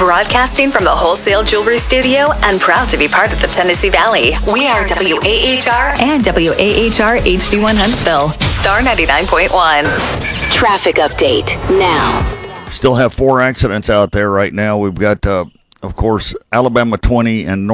Broadcasting from the Wholesale Jewelry Studio and proud to be part of the Tennessee Valley. We are WAHR and WAHR HD1 Huntsville. Star 99.1. Traffic update now. Still have 4 accidents out there right now. We've got, of course, Alabama 20 and